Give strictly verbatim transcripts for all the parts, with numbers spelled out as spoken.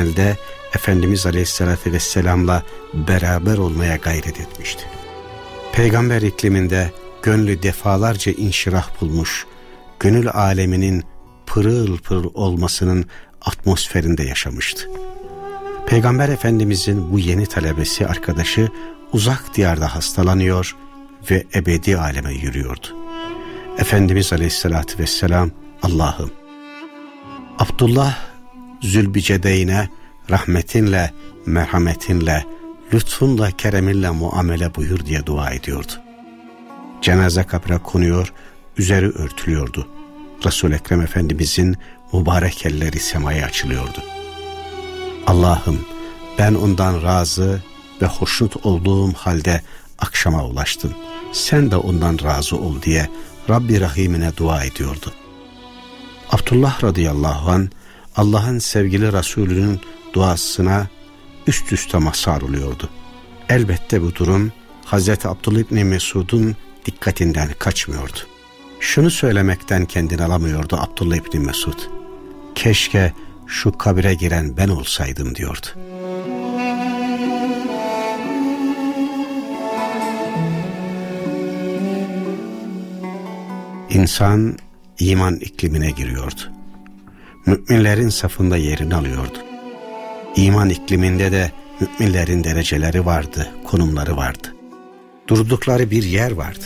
amelde Efendimiz Aleyhisselatü Vesselam'la beraber olmaya gayret etmişti. Peygamber ikliminde gönlü defalarca inşirah bulmuş, gönül aleminin pırıl pırıl olmasının atmosferinde yaşamıştı. Peygamber Efendimizin bu yeni talebesi, arkadaşı uzak diyarda hastalanıyor ve ebedi aleme yürüyordu. Efendimiz Aleyhisselatü Vesselam, Allah'ım Abdullah Zülbicedeyn'e rahmetinle, merhametinle, lütfunla, kereminle muamele buyur diye dua ediyordu. Cenaze kabre konuyor, üzeri örtülüyordu. Resul-i Ekrem Efendimizin mübarek elleri semaya açılıyordu. Allah'ım ben ondan razı ve hoşnut olduğum halde akşama ulaştım. Sen de ondan razı ol diye Rabbi Rahim'ine dua ediyordu. Abdullah radıyallahu anh Allah'ın sevgili Resulünün duasına üst üste mazhar oluyordu. Elbette bu durum Hazreti Abdullah İbni Mesud'un dikkatinden kaçmıyordu. Şunu söylemekten kendini alamıyordu Abdullah İbni Mesud. Keşke şu kabire giren ben olsaydım diyordu. İnsan iman iklimine giriyordu. Müminlerin safında yerini alıyordu. İman ikliminde de müminlerin dereceleri vardı, konumları vardı. Durdukları bir yer vardı.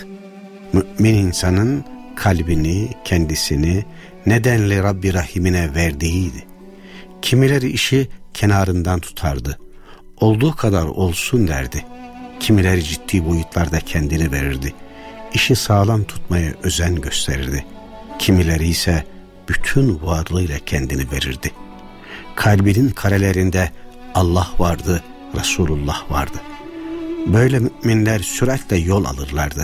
Mümin insanın kalbini, kendisini nedenli Rabbi Rahim'ine verdiğiydi. Kimileri işi kenarından tutardı. Olduğu kadar olsun derdi. Kimileri ciddi boyutlarda kendini verirdi. İşi sağlam tutmaya özen gösterirdi. Kimileri ise bütün varlığıyla kendini verirdi. Kalbinin karelerinde Allah vardı, Resulullah vardı. Böyle müminler süratle yol alırlardı.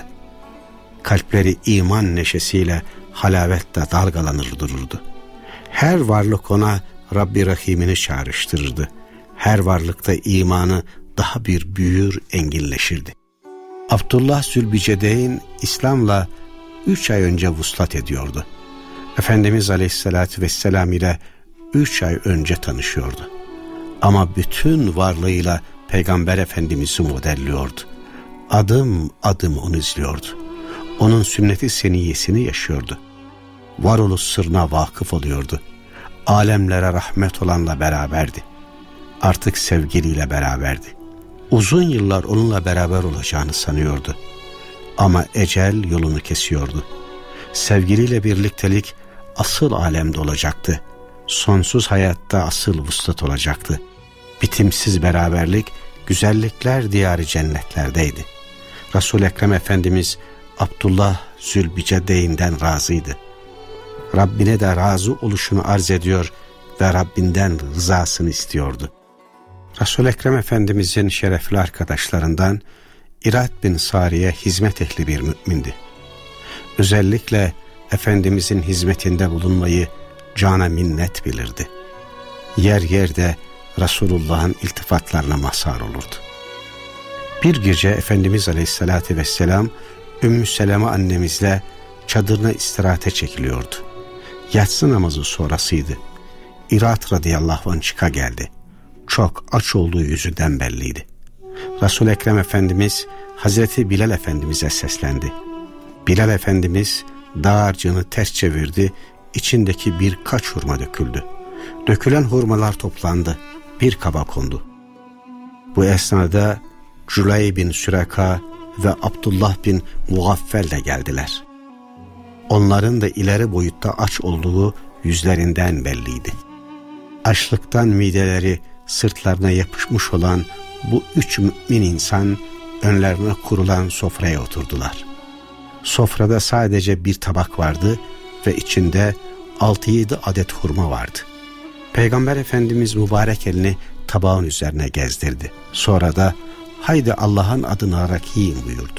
Kalpleri iman neşesiyle halavetle dalgalanır dururdu. Her varlık ona Rabbi Rahim'ini çağrıştırırdı. Her varlıkta imanı daha bir büyür, enginleşirdi. Abdullah Zülbicedeyn İslam'la üç ay önce vuslat ediyordu. Efendimiz Aleyhisselatü Vesselam ile üç ay önce tanışıyordu. Ama bütün varlığıyla Peygamber Efendimiz'i modelliyordu. Adım adım onu izliyordu. Onun sünnet-i seniyyesini yaşıyordu. Varoluş sırrına vakıf oluyordu. Alemlere rahmet olanla beraberdi. Artık sevgiliyle beraberdi. Uzun yıllar onunla beraber olacağını sanıyordu. Ama ecel yolunu kesiyordu. Sevgiliyle birliktelik asıl alemde olacaktı. Sonsuz hayatta asıl vuslat olacaktı. Bitimsiz beraberlik, güzellikler diyarı cennetlerdeydi. Resul-i Ekrem Efendimiz Abdullah Zülbicedeyn'den razıydı. Rabbine de razı oluşunu arz ediyor ve Rabbinden rızasını istiyordu. Resul-i Ekrem Efendimizin şerefli arkadaşlarından İrad bin Sariye hizmet ehli bir mümindi. Özellikle Efendimizin hizmetinde bulunmayı cana minnet bilirdi. Yer yerde Resulullah'ın iltifatlarına mazhar olurdu. Bir gece Efendimiz Aleyhisselatü Vesselam Ümmü Seleme annemizle çadırına istirahate çekiliyordu. Yatsı namazı sonrasıydı. İrad radıyallahu anh çıka geldi. Çok aç olduğu yüzünden belliydi. Resul-i Ekrem Efendimiz Hazreti Bilal Efendimiz'e seslendi. Bilal Efendimiz dağarcığını ters çevirdi, içindeki birkaç hurma döküldü. Dökülen hurmalar toplandı, bir kaba kondu. Bu esnada Cüley bin Süreka ve Abdullah bin Mugaffel de geldiler. Onların da ileri boyutta aç olduğu yüzlerinden belliydi. Açlıktan mideleri sırtlarına yapışmış olan bu üç mümin insan önlerine kurulan sofraya oturdular. Sofrada sadece bir tabak vardı ve içinde altı yedi adet hurma vardı. Peygamber Efendimiz mübarek elini tabağın üzerine gezdirdi. Sonra da haydi Allah'ın adını alarak yiyin buyurdu.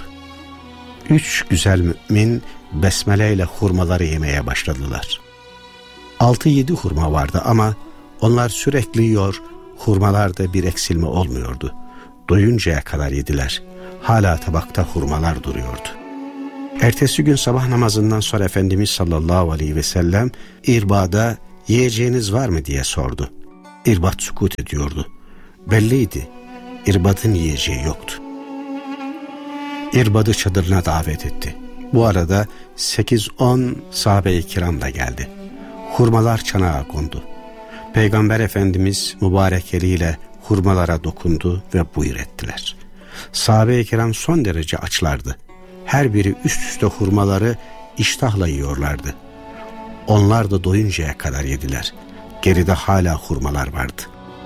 Üç güzel mümin besmele ile hurmaları yemeye başladılar. Altı yedi hurma vardı ama onlar sürekli yiyor, hurmalarda bir eksilme olmuyordu. Doyuncaya kadar yediler. Hala tabakta hurmalar duruyordu. Ertesi gün sabah namazından sonra Efendimiz sallallahu aleyhi ve sellem İrbad'a yiyeceğiniz var mı diye sordu. İrbat sükut ediyordu. Belliydi, İrbad'ın yiyeceği yoktu. İrbad'ı çadırına davet etti. Bu arada sekiz on sahabe-i kiram da geldi. Hurmalar çanağa kondu. Peygamber Efendimiz mübarek eliyle hurmalara dokundu ve buyur ettiler. Sahabe-i kiram son derece açlardı. Her biri üst üste hurmaları iştahla yiyorlardı. Onlar da doyuncaya kadar yediler. Geride hala hurmalar vardı.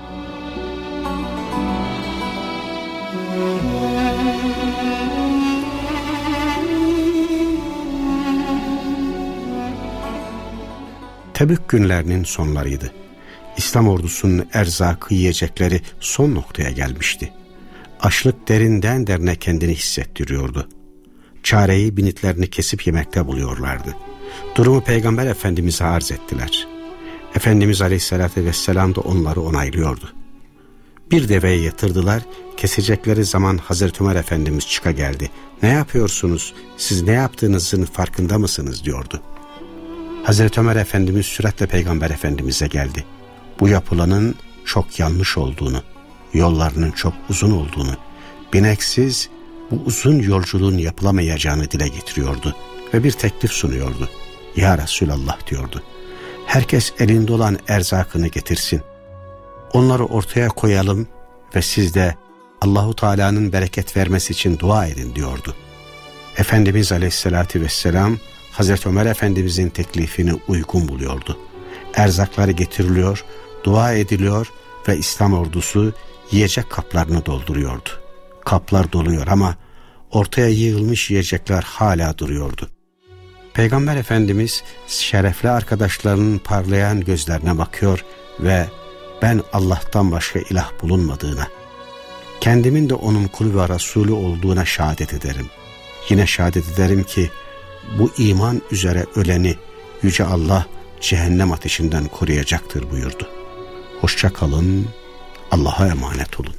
Tebük günlerinin sonlarıydı. İslam ordusunun erzakı, yiyecekleri son noktaya gelmişti. Açlık derinden derine kendini hissettiriyordu. Çareyi binitlerini kesip yemekte buluyorlardı. Durumu Peygamber Efendimiz'e arz ettiler. Efendimiz Aleyhisselatü Vesselam da onları onaylıyordu. Bir deveye yatırdılar, kesecekleri zaman Hazreti Ömer Efendimiz çıka geldi. "Ne yapıyorsunuz? Siz ne yaptığınızın farkında mısınız?" diyordu. Hazreti Ömer Efendimiz süratle Peygamber Efendimiz'e geldi. Bu yapılanın çok yanlış olduğunu, yollarının çok uzun olduğunu, bineksiz bu uzun yolculuğun yapılamayacağını dile getiriyordu ve bir teklif sunuyordu. "Ya Resulallah," diyordu, "herkes elinde olan erzakını getirsin. Onları ortaya koyalım ve siz de Allahu Teala'nın bereket vermesi için dua edin," diyordu. Efendimiz Aleyhisselatü Vesselam Hazreti Ömer Efendimizin teklifini uygun buluyordu. Erzakları getiriliyor, dua ediliyor ve İslam ordusu yiyecek kaplarını dolduruyordu. Kaplar doluyor ama ortaya yığılmış yiyecekler hala duruyordu. Peygamber Efendimiz şerefli arkadaşlarının parlayan gözlerine bakıyor ve "Ben Allah'tan başka ilah bulunmadığına, kendimin de onun kulu ve Resulü olduğuna şehadet ederim. Yine şehadet ederim ki bu iman üzere öleni Yüce Allah cehennem ateşinden koruyacaktır," buyurdu. Hoşça kalın, Allah'a emanet olun.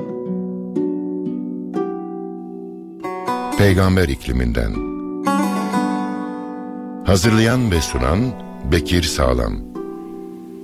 Peygamber ikliminden. Hazırlayan ve sunan Bekir Sağlam.